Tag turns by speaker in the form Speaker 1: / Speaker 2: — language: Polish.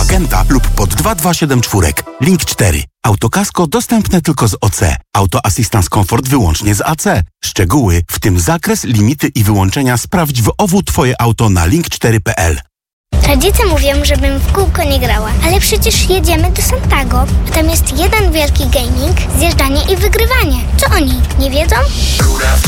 Speaker 1: Urgenta lub pod 2274. Link 4. Autokasko dostępne tylko z OC. Auto Assistance Comfort wyłącznie z AC. Szczegóły, w tym zakres, limity i wyłączenia sprawdź w OWU Twoje auto na link4.pl.
Speaker 2: Rodzice mówią, żebym w kółko nie grała, ale przecież jedziemy do Santago, a tam jest jeden wielki gaming, zjeżdżanie i wygrywanie. Co oni, nie wiedzą?